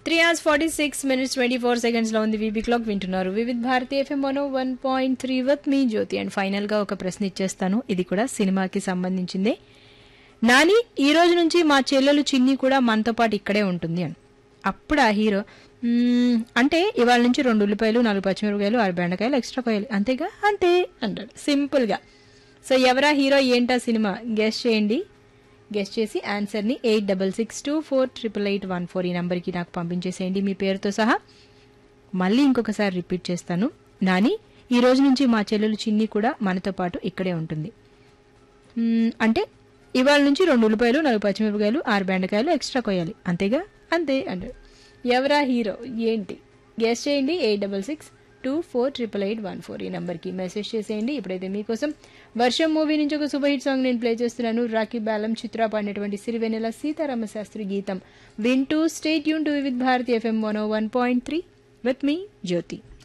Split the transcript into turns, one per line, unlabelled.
3 hours 46 minutes 24 seconds లో ఉంది VB clock వింటున్నారు Vividh Bharati FM 101.3 with me Jyothi. And final గా ఒక ప్రశ్న ఇచ్చేస్తాను, ఇది కూడా సినిమాకి సంబంధించిందే. నాని ఈ రోజు నుంచి మా చెల్లెలు చిన్ని కూడా మనతో పాటు ఇక్కడే ఉంటుంది అని. అప్పుడు ఆ హీరో అంటే ఇవాళ నుంచి 2 ఉల్లిపాయలు 4 పచ్చిమిరపకాయలు 6 బెండకాయలు ఎక్స్ట్రా కోయాలి అంతేగా అంతే అంటాడు సింపుల్ గా. సో ఎవరా హీరో ఏంటా సినిమా గెస్ట్ చేయండి. గెస్ట్ చేసి ఆన్సర్ని 8662488814 ఈ నెంబర్కి నాకు పంపించేసేయండి మీ పేరుతో సహా. మళ్ళీ ఇంకొకసారి రిపీట్ చేస్తాను, నాని ఈ రోజు నుంచి మా చెల్లెలు చిన్ని కూడా మనతో పాటు ఇక్కడే ఉంటుంది. అంటే ఇవాళ నుంచి 2 ఉల్లిపాయలు 4 పచ్చిమిరపకాయలు 6 బెండకాయలు ఎక్స్ట్రా కోయాలి అంతేగా అంతే అంటారు. ఎవరా హీరో ఏంటి గెస్ట్ చేయండి. 8662488814 ఈ నెంబర్కి మెసేజ్ చేసేయండి. ఇప్పుడైతే మీకోసం వర్షం మూవీ నుంచి ఒక సూపర్ హిట్ సాంగ్ నేను ప్లే చేస్తున్నాను. రాఖీ బాలం చిత్ర పాడినటువంటి సిరివెన్నెల సీతారామ శాస్త్రి గీతం వింటూ stay tune to with Bharati FM 101.3 with me Jyothi.